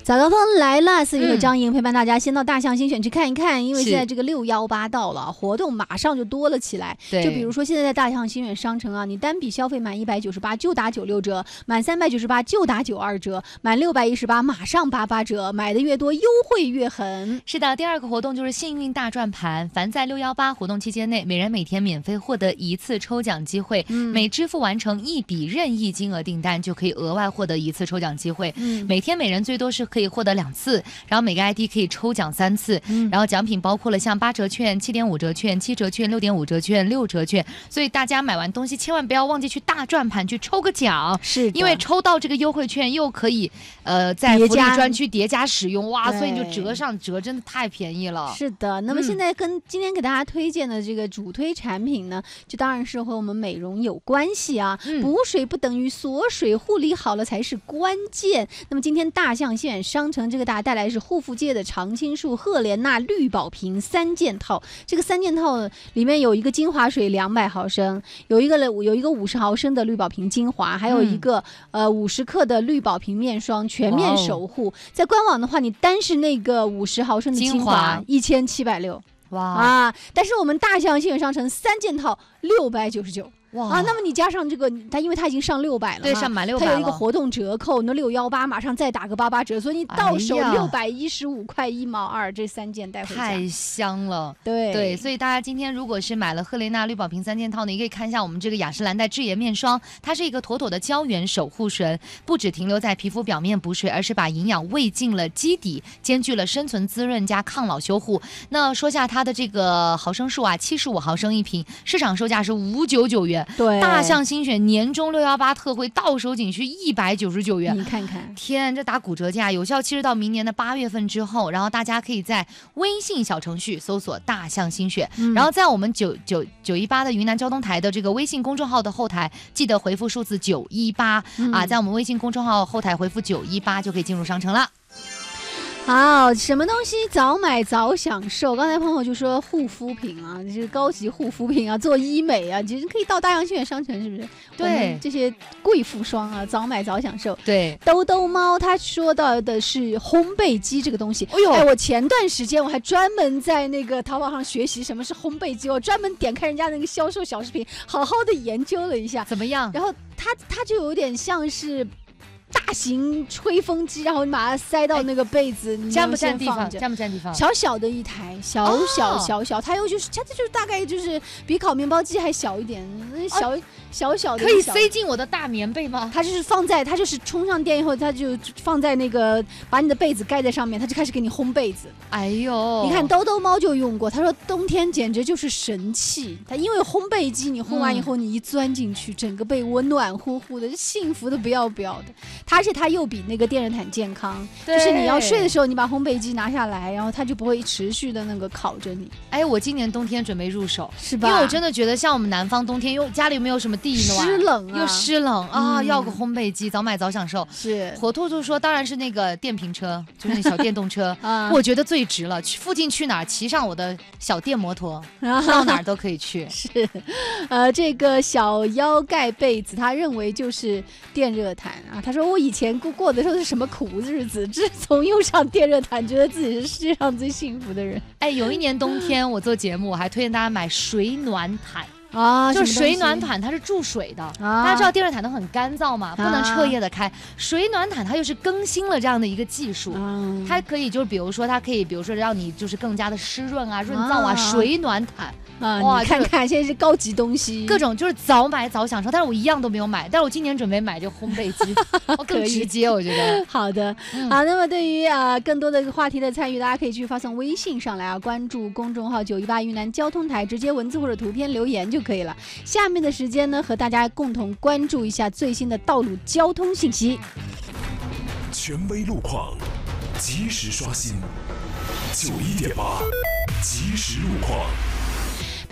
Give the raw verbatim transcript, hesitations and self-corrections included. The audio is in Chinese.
早高峰来了，四宇和张莹陪伴大家先到大象新选区看一看，因为现在这个六幺八到了，活动马上就多了起来。就比如说现在在大象新选商城啊，你单笔消费满一百九十八就打九六折，满三百九十八就打九二折，满六百一十八马上八八折，买的越多优惠越狠。 是的，第二个活动就是幸运大转盘，凡在六幺八活动期间内，每人每天免费获得一次抽奖机会，嗯、每支付完成一笔任意金额订单就可以额外获得一次抽奖机会，嗯、每天每人最多是可以获得两次，然后每个 I D 可以抽奖三次，嗯、然后奖品包括了像八折券、七点五折券、七折券、六点五折券、六折券，所以大家买完东西千万不要忘记去大转盘去抽个奖， 是因为抽到这个优惠券又可以呃在福利专区叠加使用，哇，所以你就折上折，真的太便宜了。 是的，那么现在跟今天给大家推荐的这个主推产品呢，就当然是和我们美容有关系啊，嗯、补水不等于锁水，护理好了才是关键。那么今天大象新选商城这个大家带来是护肤界的常青树赫莲娜绿宝瓶三件套，这个三件套里面有一个精华水两百毫升，有一个有一个五十毫升的绿宝瓶精华，还有一个、嗯、呃五十克的绿宝瓶面霜，全面守护。在官网的话，你单是那个五十毫升的精华一千七百六，哇啊！但是我们大象新选商城三件套六百九十九。哇啊，那么你加上这个，它因为它已经上六百了， 对，上满六百了， 它有一个活动折扣，那六幺八马上再打个八八折，所以你到手六百一十五块一毛二，这三件带回家， 太香了。 对对，所以大家今天如果是买了赫莲娜绿宝瓶三件套呢，你可以看一下我们这个雅诗兰黛智妍面霜，它是一个妥妥的胶原守护神，不只停留在皮肤表面补水，而是把营养喂进了基底，兼具了生存滋润加抗老修护。那说下它的这个毫升数啊，七十五毫升一瓶，市场售价是五九九元。 对， 大象新选年终六幺八特惠，到手仅需一百九十九元。 你看看， 天，这打骨折价，有效期是到明年的八月份之后。然后大家可以在微信小程序搜索“大象新选”，嗯、然后在我们九九九一八的云南交通台的这个微信公众号的后台，记得回复数字九一八啊，在我们微信公众号后台回复九一八就可以进入商城了。 好，什么东西早买早享受？刚才朋友就说护肤品啊，就是高级护肤品啊，做医美啊，其实可以到大象新选商城，是不是？ 对， 这些贵妇霜啊，早买早享受。 对， 兜兜猫他说到的是烘焙机这个东西。哎呦，哎，我前段时间我还专门在那个淘宝上学习什么是烘焙机，我专门点开人家那个销售小视频，好好的研究了一下， 怎么样？ 然后它它就有点像是大型吹风机，然后你把它塞到那个被子，你占不占地方？占不占地方？ 小小的一台，小小小小，它又就是它这就大概就是比烤面包机还小一点，小、哦、小小的。 可以塞进我的大棉被吗？ 它就是放在，它就是充上电以后，它就放在那个把你的被子盖在上面，它就开始给你烘被子。 哎呦， 你看兜兜猫就用过，他说冬天简直就是神器。它因为烘焙机，你烘完以后，你一钻进去，嗯、整个被窝暖乎乎的，幸福的不要不要的。它而且它又比那个电热毯健康，就是你要睡的时候，你把烘焙机拿下来，然后它就不会持续的那个烤着你。 哎，我今年冬天准备入手， 是吧？ 因为我真的觉得像我们南方冬天，又家里又没有什么地暖， 湿冷啊， 又湿冷啊，嗯、要个烘焙机，早买早享受。 是火兔兔说，当然是那个电瓶车，就是那小电动车，啊、我觉得最值了。去附近去哪儿，骑上我的小电摩托，到哪儿都可以去。 是，呃，这个小腰盖被子，他认为就是电热毯啊。他说我以前过过的时候是什么苦日子，自从用上电热毯，觉得自己是世界上最幸福的人。 哎，有一年冬天我做节目，我还推荐大家买水暖毯。 啊， 就是水暖毯，它是注水的。啊、大家知道电热毯都很干燥嘛，不能彻夜的开。啊、水暖毯它就是更新了这样的一个技术，啊、它可以就是比如说它可以，比如说让你就是更加的湿润啊、润燥啊。啊水暖毯啊，哇，你看看现在是高级东西， 各种就是早买早享受。但是我一样都没有买，但是我今年准备买这个烘焙机，我更直接，我觉得。 好的，嗯、好。那么对于啊更多的话题的参与，大家可以去发送微信上来啊，关注公众号九一八云南交通台，直接文字或者图片留言就可以了。下面的时间呢，和大家共同关注一下最新的道路交通信息。 权威路况，及时刷新。九一点八，及时路况。